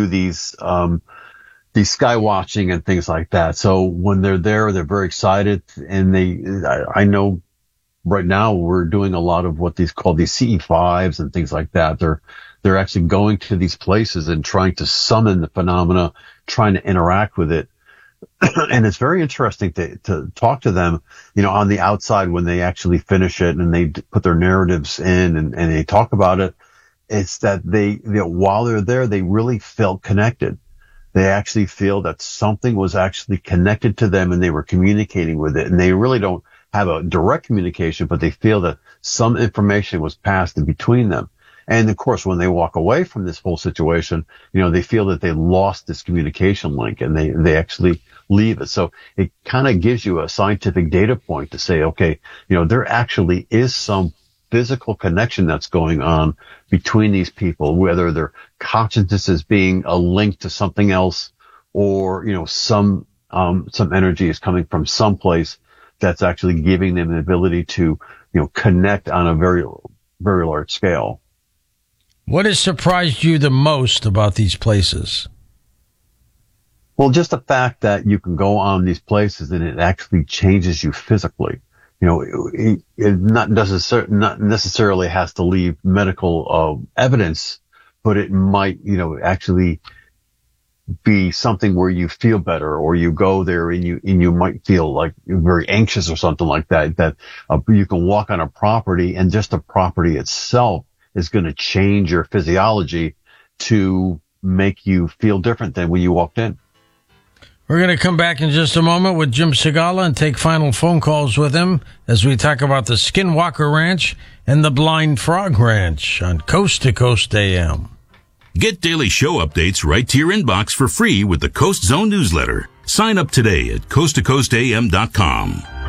do these sky watching and things like that. So when they're there, they're very excited, and I know right now we're doing a lot of what these called these CE5s and things like that. They're actually going to these places and trying to summon the phenomena, trying to interact with it. And it's very interesting to talk to them, on the outside when they actually finish it and they put their narratives in and they talk about it. It's that while they're there, they really felt connected. They actually feel that something was actually connected to them and they were communicating with it. And they really don't have a direct communication, but they feel that some information was passed in between them. And of course, when they walk away from this whole situation, they feel that they lost this communication link and they actually leave it. So it kind of gives you a scientific data point to say, okay, there actually is some physical connection that's going on between these people, whether their consciousness is being a link to something else or, some energy is coming from someplace that's actually giving them the ability to, connect on a very, very large scale. What has surprised you the most about these places? Well, just the fact that you can go on these places and it actually changes you physically. It not necessarily has to leave medical evidence, but it might, actually be something where you feel better, or you go there and you might feel like very anxious or something like that, you can walk on a property and just the property itself is going to change your physiology to make you feel different than when you walked in. We're going to come back in just a moment with Jim Segala and take final phone calls with him as we talk about the Skinwalker Ranch and the Blind Frog Ranch on Coast to Coast AM. Get daily show updates right to your inbox for free with the Coast Zone newsletter. Sign up today at coasttocoastam.com.